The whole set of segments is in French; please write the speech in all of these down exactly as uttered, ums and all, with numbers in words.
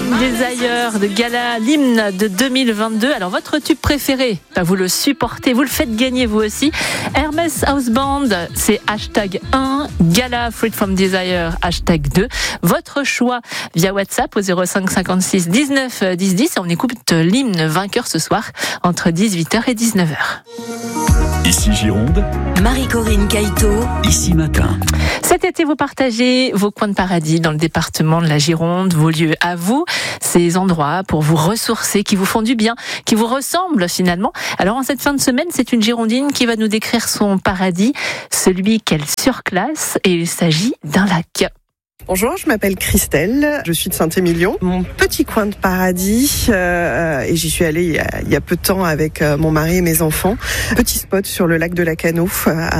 Desire de Gala, l'hymne de deux mille vingt-deux. Alors votre tube préféré, bah, vous le supportez, vous le faites gagner vous aussi. Hermès House Band, c'est hashtag un, Gala Free From Desire, hashtag deux. Votre choix via WhatsApp au zéro cinq cinquante-six dix-neuf dix dix et on écoute l'hymne vainqueur ce soir entre dix-huit heures et dix-neuf heures. Ici Gironde, Marie-Corinne Caïto, ici matin. Cet été, vous partagez vos coins de paradis dans le département de la Gironde, vos lieux à vous, ces endroits pour vous ressourcer, qui vous font du bien, qui vous ressemblent finalement. Alors en cette fin de semaine, c'est une Girondine qui va nous décrire son paradis, celui qu'elle surclasse, et il s'agit d'un lac. Bonjour, je m'appelle Christelle, je suis de Saint-Émilion. Mon petit coin de paradis, euh, et j'y suis allée il y, a, il y a peu de temps avec euh, mon mari et mes enfants. Petit spot sur le lac de la Cano,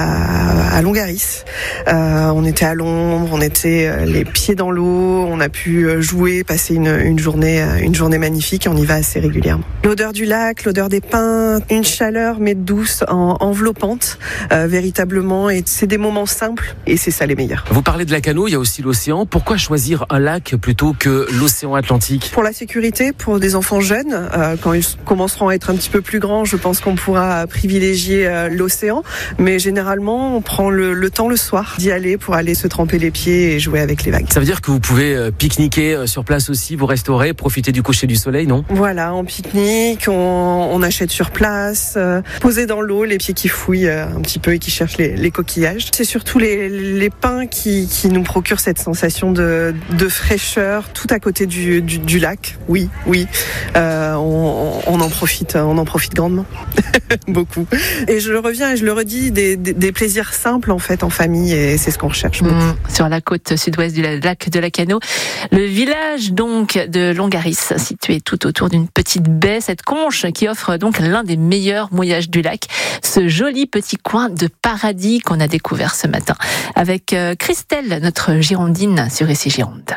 à, à Longaris. Euh, on était à l'ombre, on était euh, les pieds dans l'eau, on a pu jouer, passer une, une journée, une journée magnifique et on y va assez régulièrement. L'odeur du lac, l'odeur des pins, une chaleur mais douce, en, enveloppante, euh, véritablement. Et c'est des moments simples et c'est ça les meilleurs. Vous parlez de la Cano, il y a aussi l'océan. Pourquoi choisir un lac plutôt que l'océan Atlantique ? Pour la sécurité, pour des enfants jeunes, euh, quand ils commenceront à être un petit peu plus grands, je pense qu'on pourra privilégier euh, l'océan. Mais généralement, on prend le, le temps le soir d'y aller pour aller se tremper les pieds et jouer avec les vagues. Ça veut dire que vous pouvez euh, pique-niquer euh, sur place aussi, vous restaurer, profiter du coucher du soleil, non ? Voilà, on pique-nique, on, on achète sur place, euh, poser dans l'eau, les pieds qui fouillent euh, un petit peu et qui cherchent les, les coquillages. C'est surtout les, les pins qui, qui nous procurent cette sensation De, de fraîcheur tout à côté du, du, du lac. Oui, oui, euh, on, on en profite, on en profite grandement, beaucoup. Et je le reviens et je le redis, des, des, des plaisirs simples en fait en famille et c'est ce qu'on recherche beaucoup. Mmh, sur la côte sud-ouest du lac de la Cano, le village donc de Longaris, situé tout autour d'une petite baie, cette conche qui offre donc l'un des meilleurs mouillages du lac. Ce joli petit coin de paradis qu'on a découvert ce matin avec Christelle, notre Girondine sur Ici Gironde.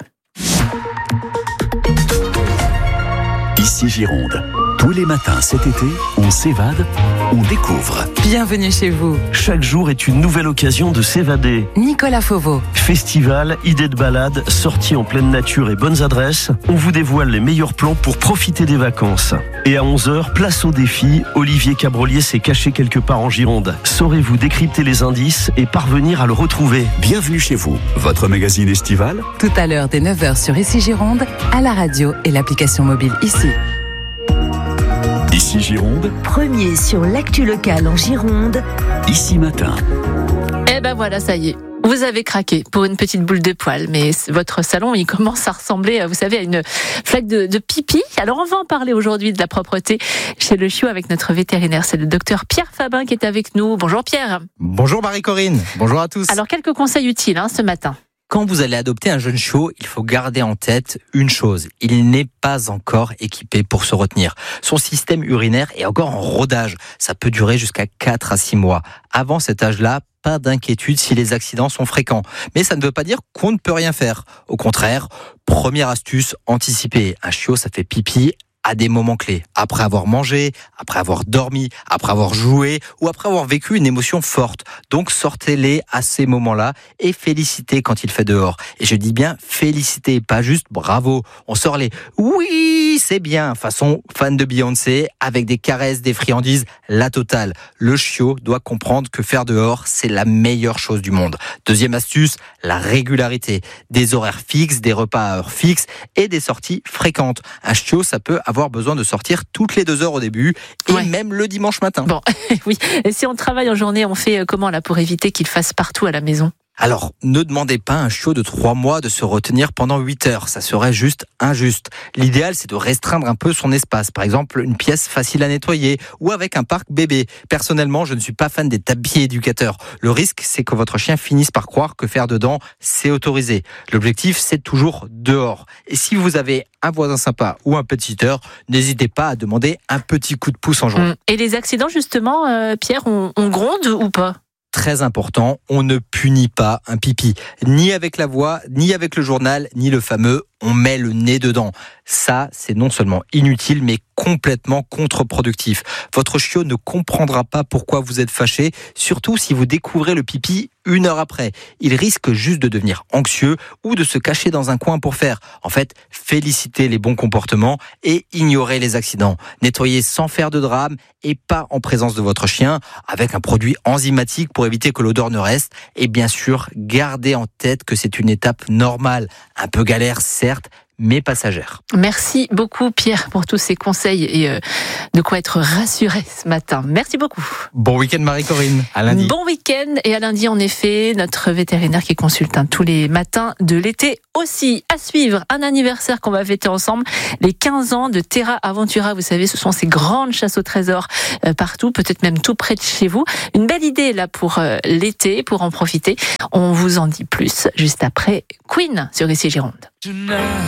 Ici Gironde. Tous les matins cet été, on s'évade, on découvre. Bienvenue chez vous. Chaque jour est une nouvelle occasion de s'évader. Nicolas Fauveau. Festival, idées de balade, sorties en pleine nature et bonnes adresses, on vous dévoile les meilleurs plans pour profiter des vacances. Et à onze heures, place au défi, Olivier Cabrolier s'est caché quelque part en Gironde. Saurez-vous décrypter les indices et parvenir à le retrouver ? Bienvenue chez vous, votre magazine estival. Tout à l'heure dès neuf heures sur Ici Gironde, à la radio et l'application mobile Ici. Ici Gironde, premier sur l'actu locale en Gironde, ici matin. Eh ben voilà, ça y est. Vous avez craqué pour une petite boule de poil, mais votre salon, il commence à ressembler, vous savez, à une flaque de, de pipi. Alors, on va en parler aujourd'hui de la propreté chez le chiot avec notre vétérinaire. C'est le docteur Pierre Fabin qui est avec nous. Bonjour Pierre. Bonjour Marie-Corinne. Bonjour à tous. Alors, quelques conseils utiles hein, ce matin. Quand vous allez adopter un jeune chiot, il faut garder en tête une chose. Il n'est pas encore équipé pour se retenir. Son système urinaire est encore en rodage. Ça peut durer jusqu'à quatre à six mois. Avant cet âge-là, pas d'inquiétude si les accidents sont fréquents. Mais ça ne veut pas dire qu'on ne peut rien faire. Au contraire, première astuce, anticiper. Un chiot, ça fait pipi à des moments clés. Après avoir mangé, après avoir dormi, après avoir joué ou après avoir vécu une émotion forte. Donc sortez-les à ces moments-là et félicitez quand il fait dehors. Et je dis bien félicitez, pas juste bravo. On sort les oui, c'est bien, façon fan de Beyoncé, avec des caresses, des friandises, la totale. Le chiot doit comprendre que faire dehors, c'est la meilleure chose du monde. Deuxième astuce, la régularité. Des horaires fixes, des repas à heure fixe et des sorties fréquentes. Un chiot, ça peut avoir besoin de sortir toutes les deux heures au début et ouais. même le dimanche matin. Bon, oui. Et si on travaille en journée, on fait comment là pour éviter qu'il fasse partout à la maison ? Alors, ne demandez pas à un chiot de trois mois de se retenir pendant huit heures. Ça serait juste injuste. L'idéal, c'est de restreindre un peu son espace. Par exemple, une pièce facile à nettoyer ou avec un parc bébé. Personnellement, je ne suis pas fan des tapis éducateurs. Le risque, c'est que votre chien finisse par croire que faire dedans, c'est autorisé. L'objectif, c'est toujours dehors. Et si vous avez un voisin sympa ou un petiteur, n'hésitez pas à demander un petit coup de pouce en journée. Et les accidents, justement, euh, Pierre, on, on gronde ou pas ? Très important, on ne punit pas un pipi, ni avec la voix, ni avec le journal, ni le fameux on met le nez dedans. Ça, c'est non seulement inutile, mais complètement contre-productif. Votre chiot ne comprendra pas pourquoi vous êtes fâché, surtout si vous découvrez le pipi une heure après. Il risque juste de devenir anxieux ou de se cacher dans un coin pour faire. En fait, félicitez les bons comportements et ignorez les accidents. Nettoyez sans faire de drame et pas en présence de votre chien, avec un produit enzymatique pour éviter que l'odeur ne reste. Et bien sûr, gardez en tête que c'est une étape normale. Un peu galère, certes, mais passagère. Merci beaucoup Pierre pour tous ces conseils et euh, de quoi être rassuré ce matin. Merci beaucoup. Bon week-end Marie-Corinne, à lundi. Bon week-end et à lundi en effet, notre vétérinaire qui consulte hein, tous les matins de l'été aussi. À suivre, un anniversaire qu'on va fêter ensemble, les quinze ans de Terra Aventura. Vous savez, ce sont ces grandes chasses au trésor euh, partout, peut-être même tout près de chez vous. Une belle idée là pour euh, l'été, pour en profiter. On vous en dit plus juste après Queen sur Ici Gironde.